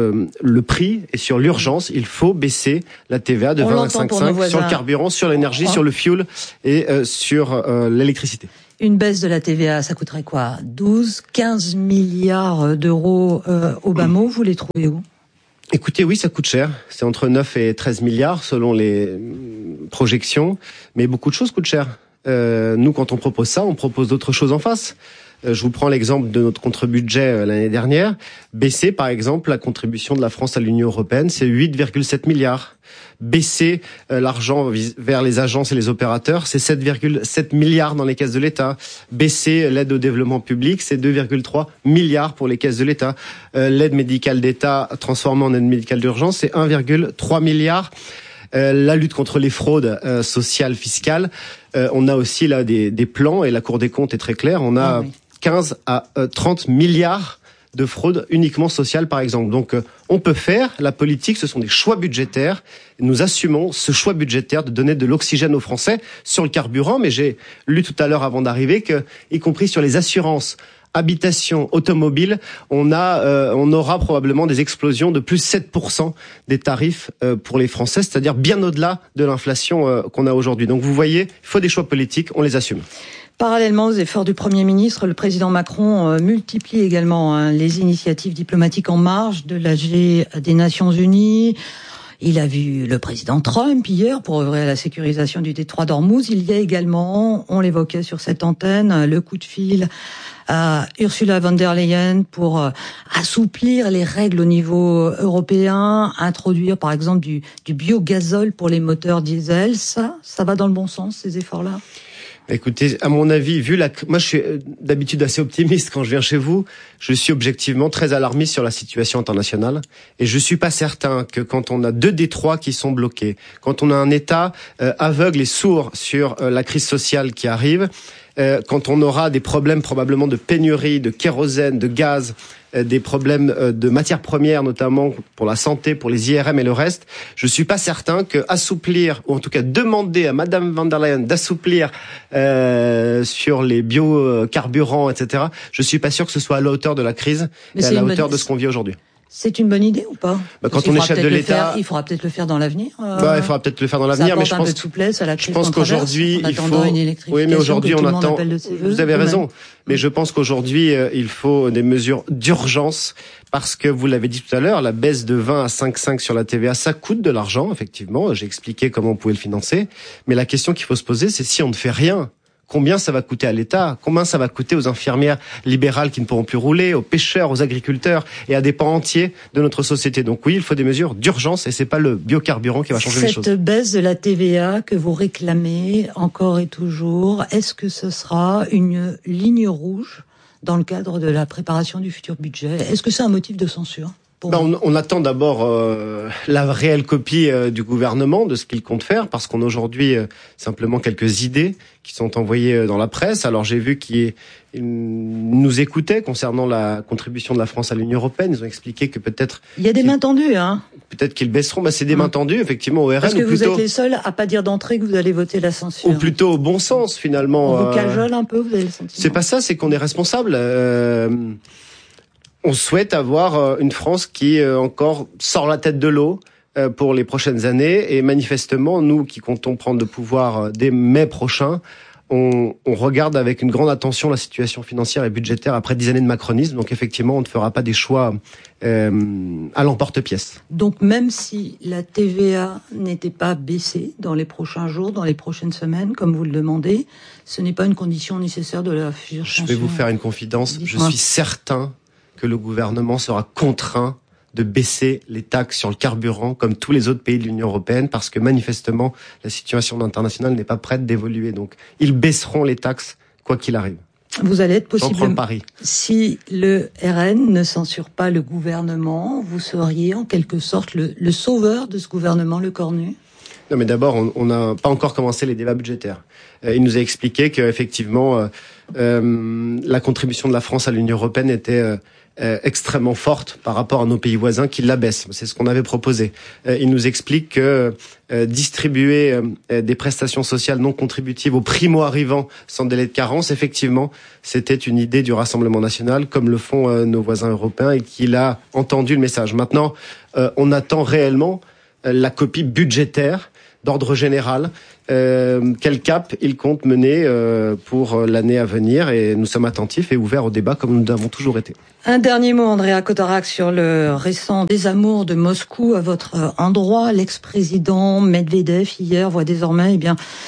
le prix et sur l'urgence. Il faut baisser la TVA de 20 à 5,5 sur le carburant, sur l'énergie, sur le fuel et sur l'électricité. Une baisse de la TVA, ça coûterait quoi ? 12, 15 milliards d'euros au bas mot, vous les trouvez où ? Écoutez, oui, ça coûte cher. C'est entre 9 et 13 milliards selon les projections, mais beaucoup de choses coûtent cher. Nous, quand on propose ça, on propose d'autres choses en face. Je vous prends l'exemple de notre contre-budget l'année dernière. Baisser, par exemple, la contribution de la France à l'Union européenne, c'est 8,7 milliards. Baisser l'argent vers les agences et les opérateurs, c'est 7,7 milliards dans les caisses de l'État. Baisser l'aide au développement public, c'est 2,3 milliards pour les caisses de l'État. L'aide médicale d'État transformée en aide médicale d'urgence, c'est 1,3 milliard. La lutte contre les fraudes sociales, fiscales, on a aussi là des plans et la Cour des comptes est très claire. On a 15 à 30 milliards de fraudes uniquement sociales, par exemple. Donc, on peut faire. La politique, ce sont des choix budgétaires. Nous assumons ce choix budgétaire de donner de l'oxygène aux Français sur le carburant. Mais j'ai lu tout à l'heure avant d'arriver que, y compris sur les assurances, habitation, automobile, on aura probablement des explosions de plus 7% des tarifs pour les Français, c'est-à-dire bien au-delà de l'inflation qu'on a aujourd'hui. Donc vous voyez, il faut des choix politiques, on les assume. Parallèlement aux efforts du Premier ministre, le président Macron multiplie également les initiatives diplomatiques en marge de l'AG des Nations Unies. Il a vu le président Trump hier pour œuvrer à la sécurisation du détroit d'Ormuz. Il y a également, on l'évoquait sur cette antenne, le coup de fil à Ursula von der Leyen pour assouplir les règles au niveau européen, introduire par exemple du biogazole pour les moteurs diesel. Ça va dans le bon sens, ces efforts-là ? Écoutez, à mon avis, moi je suis d'habitude assez optimiste quand je viens chez vous, je suis objectivement très alarmiste sur la situation internationale et je suis pas certain que quand on a 2 détroits qui sont bloqués, quand on a un État aveugle et sourd sur la crise sociale qui arrive, quand on aura des problèmes probablement de pénurie, de kérosène, de gaz, des problèmes de matières premières, notamment pour la santé, pour les IRM et le reste, je suis pas certain que assouplir, ou en tout cas demander à Madame von der Leyen d'assouplir sur les biocarburants, etc., je suis pas sûr que ce soit à la hauteur de la crise et à la hauteur de ce qu'on vit aujourd'hui. C'est une bonne idée ou pas ? Quand on est chef de l'État, il faudra peut-être le faire dans l'avenir. Il faudra peut-être le faire dans l'avenir, mais je pense un peu de souplesse à la crise qu'aujourd'hui il faut. Oui, mais aujourd'hui on attend. Vous avez raison, mais je pense qu'aujourd'hui il faut des mesures d'urgence parce que vous l'avez dit tout à l'heure, la baisse de 20 à 5,5 sur la TVA, ça coûte de l'argent, effectivement. J'ai expliqué comment on pouvait le financer, mais la question qu'il faut se poser, c'est si on ne fait rien. Combien ça va coûter à l'État ? Combien ça va coûter aux infirmières libérales qui ne pourront plus rouler, aux pêcheurs, aux agriculteurs et à des pans entiers de notre société ? Donc oui, il faut des mesures d'urgence et c'est pas le biocarburant qui va changer les choses. Cette baisse de la TVA que vous réclamez encore et toujours, est-ce que ce sera une ligne rouge dans le cadre de la préparation du futur budget ? Est-ce que c'est un motif de censure ? On attend d'abord la réelle copie du gouvernement de ce qu'il compte faire, parce qu'on a aujourd'hui simplement quelques idées qui sont envoyées dans la presse. Alors j'ai vu qu'ils nous écoutaient concernant la contribution de la France à l'Union européenne. Ils ont expliqué que peut-être... Il y a des mains tendues, hein. Peut-être qu'ils baisseront. C'est des mains tendues, effectivement, au RN. Parce que vous êtes les seuls à pas dire d'entrée que vous allez voter la censure. Ou plutôt au bon sens, finalement. On vous cajole un peu, vous avez le sentiment. C'est pas ça, c'est qu'on est responsable. On souhaite avoir une France qui encore sort la tête de l'eau pour les prochaines années. Et manifestement, nous qui comptons prendre le pouvoir dès mai prochain, on regarde avec une grande attention la situation financière et budgétaire après 10 années de macronisme. Donc effectivement, on ne fera pas des choix à l'emporte-pièce. Donc même si la TVA n'était pas baissée dans les prochains jours, dans les prochaines semaines, comme vous le demandez, ce n'est pas une condition nécessaire de la future censure. Je vais vous faire une confidence. Je suis certain que le gouvernement sera contraint de baisser les taxes sur le carburant comme tous les autres pays de l'Union européenne parce que manifestement la situation internationale n'est pas prête d'évoluer. Donc ils baisseront les taxes quoi qu'il arrive. Vous allez être J'en prends le pari. Si le RN ne censure pas le gouvernement, vous seriez en quelque sorte le sauveur de ce gouvernement, le cornu? Non, mais d'abord, on n'a pas encore commencé les débats budgétaires. Il nous a expliqué qu'effectivement, la contribution de la France à l'Union européenne était extrêmement forte par rapport à nos pays voisins qui l'abaissent. C'est ce qu'on avait proposé. Il nous explique que distribuer des prestations sociales non contributives aux primo-arrivants sans délai de carence, effectivement, c'était une idée du Rassemblement national, comme le font nos voisins européens, et qu'il a entendu le message. Maintenant, on attend réellement la copie budgétaire d'ordre général, quel cap il compte mener pour l'année à venir, et nous sommes attentifs et ouverts au débat comme nous avons toujours été. Un dernier mot, Andrea Kotarak, sur le récent désamour de Moscou à votre endroit. L'ex-président Medvedev hier voit désormais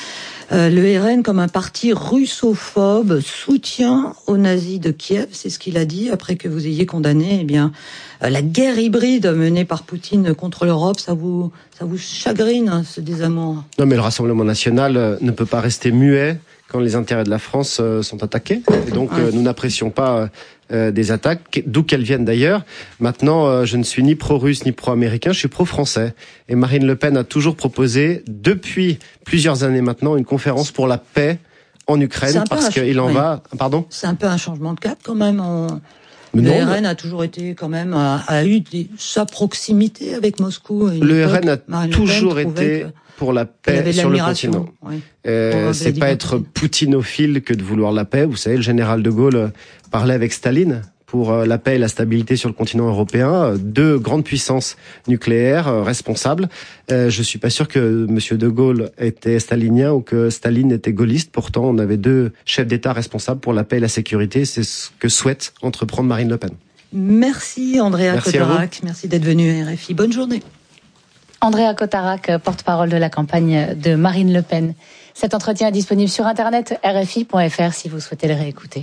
le RN comme un parti russophobe, soutien aux nazis de Kiev, c'est ce qu'il a dit après que vous ayez condamné la guerre hybride menée par Poutine contre l'Europe. Ça vous chagrine, ce désamour? Non, mais le Rassemblement national ne peut pas rester muet quand les intérêts de la France sont attaqués. Et donc, nous n'apprécions pas des attaques, d'où qu'elles viennent d'ailleurs. Maintenant, je ne suis ni pro-russe ni pro-américain, je suis pro-français. Et Marine Le Pen a toujours proposé, depuis plusieurs années maintenant, une conférence pour la paix en Ukraine, parce qu'il en va... Pardon ? C'est un peu un changement de cap quand même. Le RN a toujours été quand même, a eu sa proximité avec Moscou. Le RN a toujours été pour la paix sur le continent. Oui. C'est pas être poutinophile que de vouloir la paix. Vous savez, le général de Gaulle parlait avec Staline pour la paix et la stabilité sur le continent européen, deux grandes puissances nucléaires responsables. Je suis pas sûr que monsieur de Gaulle était stalinien ou que Staline était gaulliste. Pourtant, on avait deux chefs d'État responsables pour la paix et la sécurité. C'est ce que souhaite entreprendre Marine Le Pen. Merci Andrea Kotarak. Merci d'être venu à RFI. Bonne journée. Andrea Kotarak, porte-parole de la campagne de Marine Le Pen. Cet entretien est disponible sur internet rfi.fr si vous souhaitez le réécouter.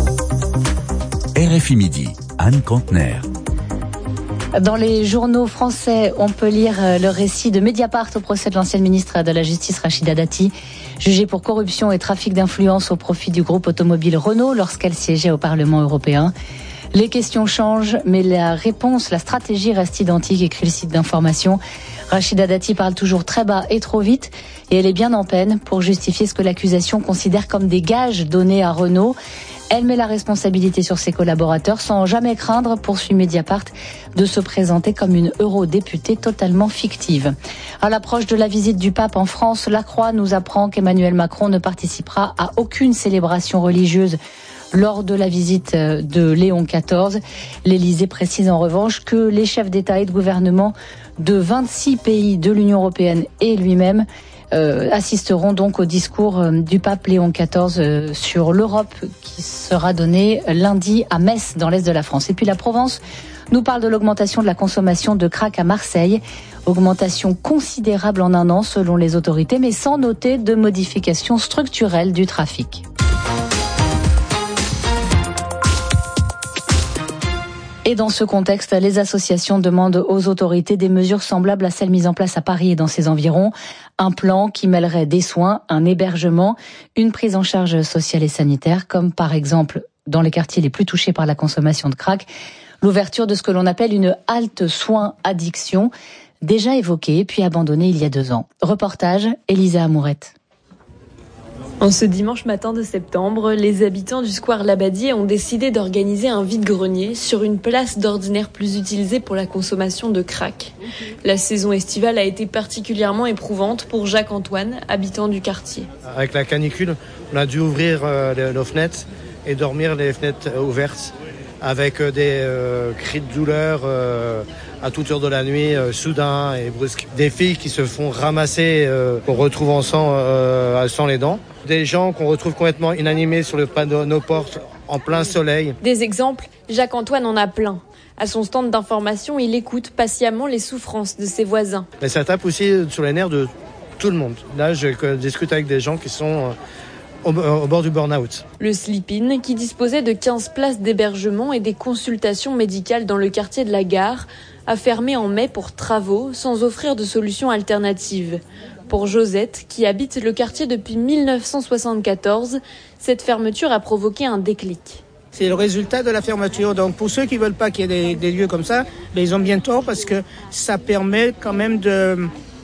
RFI Midi, Anne Contener. Dans les journaux français, on peut lire le récit de Mediapart au procès de l'ancienne ministre de la Justice Rachida Dati, jugée pour corruption et trafic d'influence au profit du groupe automobile Renault lorsqu'elle siégeait au Parlement européen. Les questions changent, mais la réponse, la stratégie reste identique, écrit le site d'information. Rachida Dati parle toujours très bas et trop vite, et elle est bien en peine pour justifier ce que l'accusation considère comme des gages donnés à Renault. Elle met la responsabilité sur ses collaborateurs sans jamais craindre, poursuit Mediapart, de se présenter comme une eurodéputée totalement fictive. À l'approche de la visite du pape en France, La Croix nous apprend qu'Emmanuel Macron ne participera à aucune célébration religieuse lors de la visite de Léon XIV. L'Élysée précise en revanche que les chefs d'État et de gouvernement de 26 pays de l'Union européenne et lui-même assisteront donc au discours du pape Léon XIV sur l'Europe qui sera donné lundi à Metz dans l'est de la France. Et puis la Provence nous parle de l'augmentation de la consommation de crack à Marseille. Augmentation considérable en un an selon les autorités, mais sans noter de modification structurelle du trafic. Et dans ce contexte, les associations demandent aux autorités des mesures semblables à celles mises en place à Paris et dans ses environs. Un plan qui mêlerait des soins, un hébergement, une prise en charge sociale et sanitaire, comme par exemple dans les quartiers les plus touchés par la consommation de crack, l'ouverture de ce que l'on appelle une halte soins addiction, déjà évoquée puis abandonnée il y a 2 ans. Reportage, Elisa Amourette. En ce dimanche matin de septembre, les habitants du square Labadier ont décidé d'organiser un vide-grenier sur une place d'ordinaire plus utilisée pour la consommation de crack. La saison estivale a été particulièrement éprouvante pour Jacques-Antoine, habitant du quartier. Avec la canicule, on a dû ouvrir nos fenêtres et dormir les fenêtres ouvertes avec des cris de douleur à toute heure de la nuit, soudain et brusque. Des filles qui se font ramasser, qu'on retrouve sans les dents. Des gens qu'on retrouve complètement inanimés sur le pas de nos portes, en plein soleil. Des exemples, Jacques-Antoine en a plein. À son stand d'information, il écoute patiemment les souffrances de ses voisins. Mais ça tape aussi sur les nerfs de tout le monde. Là, je discute avec des gens qui sont au bord du burn-out. Le Sleep-In, qui disposait de 15 places d'hébergement et des consultations médicales dans le quartier de la Gare, a fermé en mai pour travaux sans offrir de solution alternative. Pour Josette, qui habite le quartier depuis 1974, cette fermeture a provoqué un déclic. C'est le résultat de la fermeture. Donc pour ceux qui veulent pas qu'il y ait des lieux comme ça, ils ont bien tort parce que ça permet quand même de,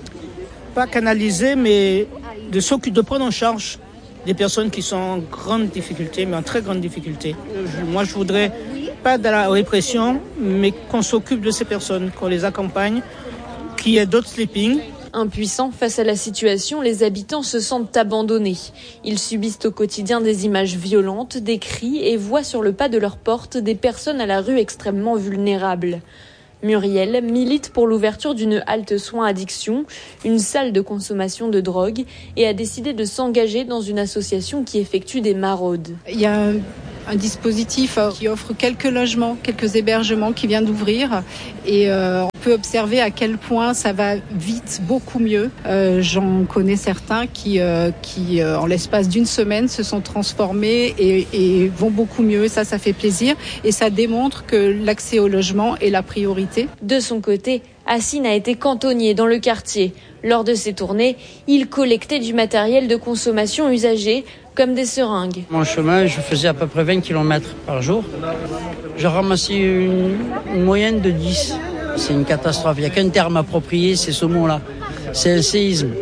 pas canaliser, mais de prendre en charge des personnes qui sont en grande difficulté, mais en très grande difficulté. Moi, je voudrais pas de la répression, mais qu'on s'occupe de ces personnes, qu'on les accompagne, qu'il y ait d'autres sleeping. Impuissants face à la situation, les habitants se sentent abandonnés. Ils subissent au quotidien des images violentes, des cris et voient sur le pas de leur porte des personnes à la rue extrêmement vulnérables. Muriel milite pour l'ouverture d'une halte soins addiction, une salle de consommation de drogue, et a décidé de s'engager dans une association qui effectue des maraudes. Il y a un dispositif qui offre quelques logements, quelques hébergements qui vient d'ouvrir et on peut observer à quel point ça va vite, beaucoup mieux. J'en connais certains qui en l'espace d'une semaine se sont transformés et vont beaucoup mieux. Ça fait plaisir et ça démontre que l'accès au logement est la priorité. De son côté, Hassine a été cantonnier dans le quartier. Lors de ses tournées, il collectait du matériel de consommation usagé, comme des seringues. Mon chemin, je faisais à peu près 20 km par jour. Je ramassais une moyenne de 10. C'est une catastrophe. Il n'y a qu'un terme approprié, c'est ce mot-là. C'est un séisme.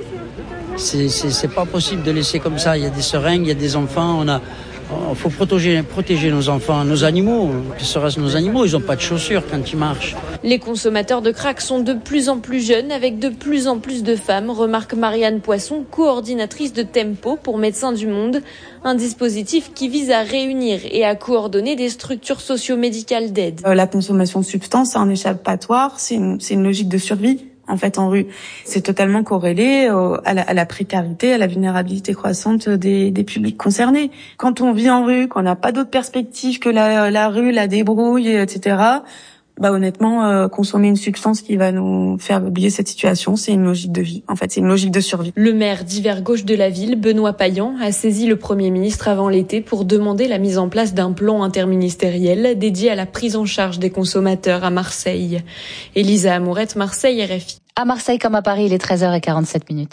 C'est pas possible de laisser comme ça. Il y a des seringues, il y a des enfants. Il faut protéger nos enfants, nos animaux. Que serait-ce nos animaux? Ils n'ont pas de chaussures quand ils marchent. Les consommateurs de crack sont de plus en plus jeunes, avec de plus en plus de femmes, remarque Marianne Poisson, coordinatrice de Tempo pour Médecins du Monde, un dispositif qui vise à réunir et à coordonner des structures socio-médicales d'aide. La consommation de substances, c'est un échappatoire, c'est une logique de survie. En fait, en rue, c'est totalement corrélé à la précarité, à la vulnérabilité croissante des publics concernés. Quand on vit en rue, qu'on n'a pas d'autre perspective que la rue, la débrouille, etc., honnêtement, consommer une substance qui va nous faire oublier cette situation, c'est une logique de vie. En fait, c'est une logique de survie. Le maire d'hiver gauche de la ville, Benoît Payan, a saisi le Premier ministre avant l'été pour demander la mise en place d'un plan interministériel dédié à la prise en charge des consommateurs à Marseille. Elisa Amourette, Marseille, RFI. À Marseille comme à Paris, il est 13h47.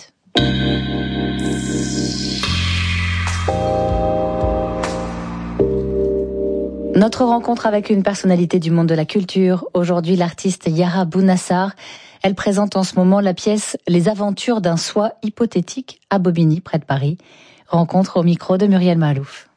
Notre rencontre avec une personnalité du monde de la culture. Aujourd'hui, l'artiste Yara Bounassar. Elle présente en ce moment la pièce Les aventures d'un soi hypothétique à Bobigny, près de Paris. Rencontre au micro de Muriel Mahalouf.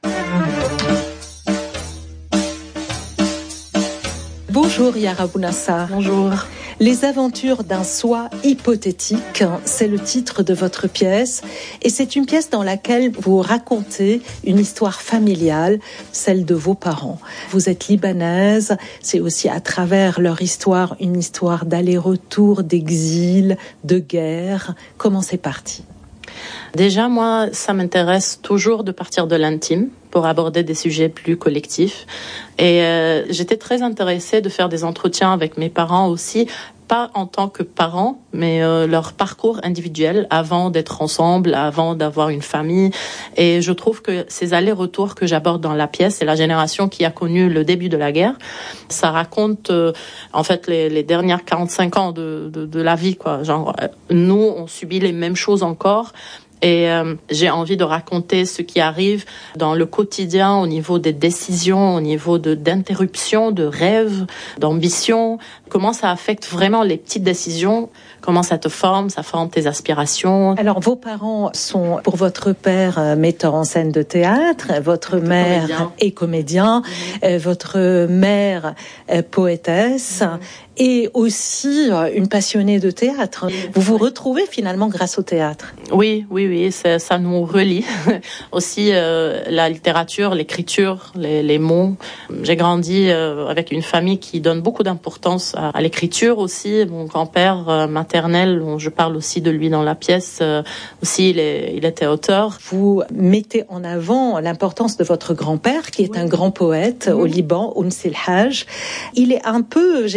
Bonjour Yara Bounassar. Bonjour. Les aventures d'un soi hypothétique, c'est le titre de votre pièce. Et c'est une pièce dans laquelle vous racontez une histoire familiale, celle de vos parents. Vous êtes libanaise, c'est aussi à travers leur histoire une histoire d'aller-retour, d'exil, de guerre. Comment c'est parti ? Déjà, moi, ça m'intéresse toujours de partir de l'intime pour aborder des sujets plus collectifs. Et j'étais très intéressée de faire des entretiens avec mes parents aussi, pas en tant que parents, mais leur parcours individuel avant d'être ensemble, avant d'avoir une famille. Et je trouve que ces allers-retours que j'aborde dans la pièce, c'est la génération qui a connu le début de la guerre. Ça raconte en fait les dernières 45 ans de la vie, quoi. Genre, nous, on subit les mêmes choses encore. Et j'ai envie de raconter ce qui arrive dans le quotidien au niveau des décisions, au niveau d'interruptions, de rêves, d'ambitions. Comment ça affecte vraiment les petites décisions, comment ça te forme, ça forme tes aspirations. Alors vos parents sont, pour votre père, metteur en scène de théâtre, votre mère est comédien, votre mère poétesse. Et aussi une passionnée de théâtre. Vous vous retrouvez finalement grâce au théâtre. Oui, ça nous relie. Aussi la littérature, l'écriture, les mots. J'ai grandi avec une famille qui donne beaucoup d'importance à l'écriture aussi. Mon grand-père maternel, je parle aussi de lui dans la pièce, aussi il était auteur. Vous mettez en avant l'importance de votre grand-père qui est un grand poète au Liban, Ounsi El Hadj. Il est un peu, j'ai l'impression,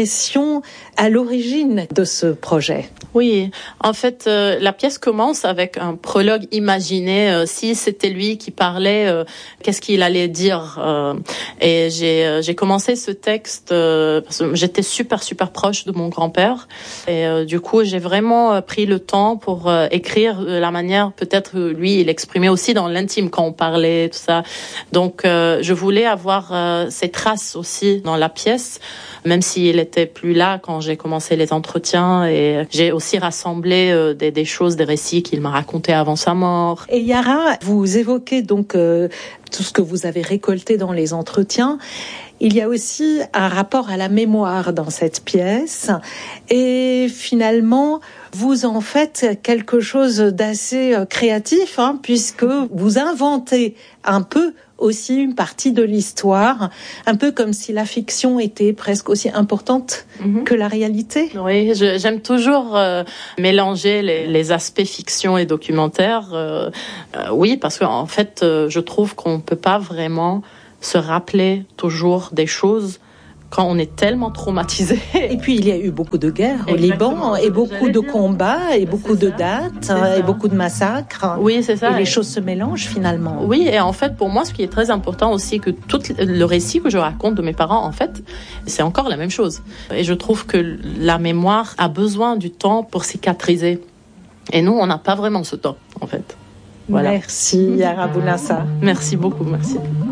impression à l'origine de ce projet? Oui, en fait, la pièce commence avec un prologue imaginé. Si c'était lui qui parlait, qu'est-ce qu'il allait dire? Et j'ai commencé ce texte parce que j'étais super proche de mon grand-père. Et du coup, j'ai vraiment pris le temps pour écrire de la manière, peut-être lui, il exprimait aussi dans l'intime quand on parlait, tout ça. Donc, je voulais avoir ces traces aussi dans la pièce, même s'il était plus là quand j'ai commencé les entretiens. Et j'ai aussi rassemblé des choses, des récits qu'il m'a racontés avant sa mort. Et Yara, vous évoquez donc tout ce que vous avez récolté dans les entretiens. Il y a aussi un rapport à la mémoire dans cette pièce. Et finalement, vous en faites quelque chose d'assez créatif, puisque vous inventez un peu aussi une partie de l'histoire, un peu comme si la fiction était presque aussi importante que la réalité. Oui, j'aime toujours mélanger les aspects fiction et documentaire. Oui, parce qu'en fait, je trouve qu'on peut pas vraiment se rappeler toujours des choses quand on est tellement traumatisé. Et puis, il y a eu beaucoup de guerres au Liban, et beaucoup de combats, et beaucoup de dates, et beaucoup de massacres. Oui, c'est ça. Et les choses se mélangent, finalement. Oui, et en fait, pour moi, ce qui est très important aussi, que tout le récit que je raconte de mes parents, en fait, c'est encore la même chose. Et je trouve que la mémoire a besoin du temps pour cicatriser. Et nous, on n'a pas vraiment ce temps, en fait. Voilà. Merci, Yara Bounassar. Merci beaucoup, merci.